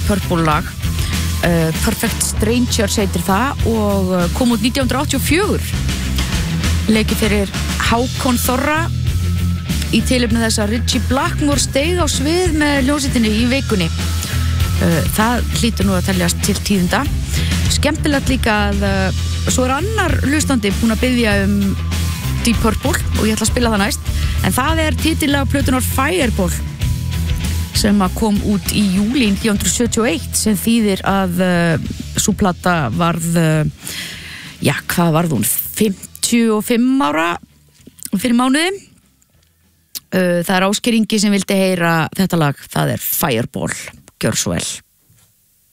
Purple lag Perfect Strangers heitir það og kom út 1984 leikið fyrir Hákon Þorra í tilefni þess að Ritchie Blackmore steig á svið með hljómsveitinni í vikunni það hlýtur nú að teljast til tíðinda skemmtilegt líka að svo annar hlustandi búinn að biðja Deep Purple og ég ætla að spila það næst en það titill af plötunar Fireball sem að kom út í júlí 1971 sem þýðir að sú plata varð hvað varð hún 55 ára fyrir mánuði það Ásgeir Ingi sem vildi heyra þetta lag það Fireball, gjör svo vel